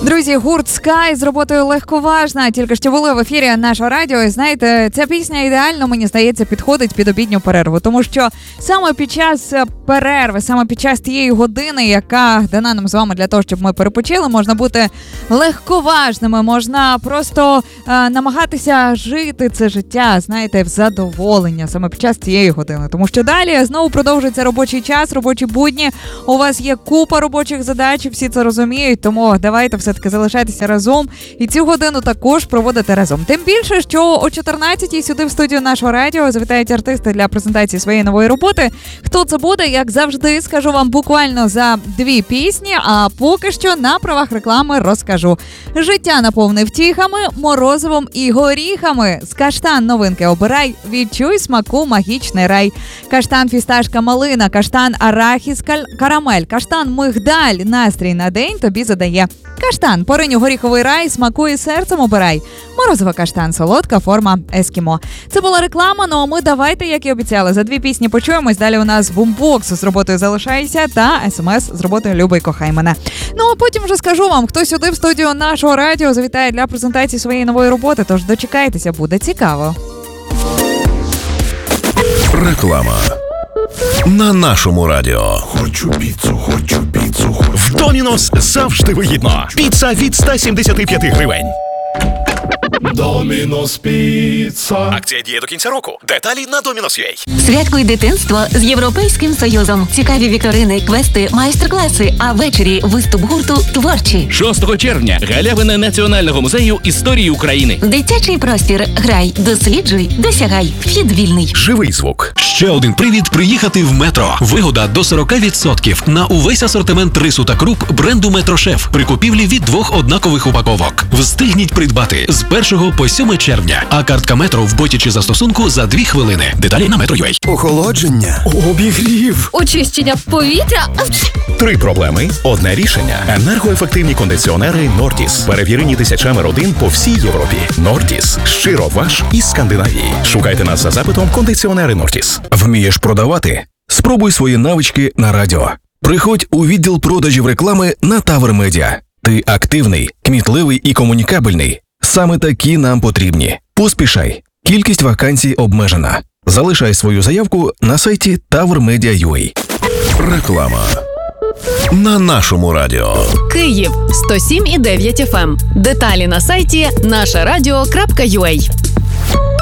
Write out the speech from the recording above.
Друзі, гурт Sky з роботою «Легковажна» тільки що були в ефірі нашого радіо. І знаєте, ця пісня ідеально, мені здається, підходить під обідню перерву. Тому що саме під час перерви, саме під час тієї години, яка дана нам з вами для того, щоб ми перепочили, можна бути легковажними, можна просто намагатися жити це життя, знаєте, в задоволення саме під час цієї години. Тому що далі знову продовжується робочий час, робочі будні. У вас є купа робочих задач, всі це розуміють, тому давайте все-таки залишайтеся разом і цю годину також проводити разом. Тим більше, що о 14-й сюди в студію нашого радіо завітають артисти для презентації своєї нової роботи. Хто це буде, як завжди, скажу вам буквально за 2 пісні, а поки що на правах реклами розкажу. Життя наповнив втіхами, морозивом і горіхами. З каштан новинки обирай, відчуй смаку магічний рай. Каштан фісташка малина, каштан арахіс карамель, каштан мигдаль, настрій на день тобі задає. Каштан, поринь у горіховий рай, смакує серцем обирай. Морозова каштан, солодка форма ескімо. Це була реклама, ну а ми давайте, як і обіцяли, за 2 пісні почуємось. Далі у нас бумбокс з роботою «Залишайся» та СМС з роботою «Любий, кохай мене». Ну а потім вже скажу вам, хто сюди в студію нашого радіо завітає для презентації своєї нової роботи, тож дочекайтеся, буде цікаво. Реклама на нашому радіо. Хочу піцу, хочу піцу, хочу. В Домінос завжди вигідно. Піца від 175 гривень. Домінос піца. Акція діє до кінця року. Деталі на Домінос.ua. Святкуй дитинство з Європейським Союзом. Цікаві вікторини, квести, майстер-класи, а ввечері виступ гурту «Творчі». 6 червня. Галявина Національного музею історії України. Дитячий простір. Грай, досліджуй, досягай. Вхід вільний. Живий звук. Ще один привід приїхати в Метро. Вигода до 40% на увесь асортимент рису та круп бренду «Метрошеф» при купівлі від 2 однакових упаковок. Встигніть придбати з 1 по 7 червня. А картка Метро в боті чи застосунку за 2 хвилини. Деталі на Metro.ua. Охолодження, обігрів, очищення повітря. 3 проблеми, одне рішення. Енергоефективні кондиціонери Нортіс. Перевірені тисячами родин по всій Європі. Нортіс. Щиро ваш із Скандинавії. Шукайте нас за запитом «Кондиціонери Нортіс». Вмієш продавати? Спробуй свої навички на радіо. Приходь у відділ продажів реклами на Тавр Медіа. Ти активний, кмітливий і комунікабельний. Саме такі нам потрібні. Поспішай. Кількість вакансій обмежена. Залишай свою заявку на сайті tavrmedia.ua. Реклама на нашому радіо. Київ 107,9 FM. Деталі на сайті нашарадіо.ua.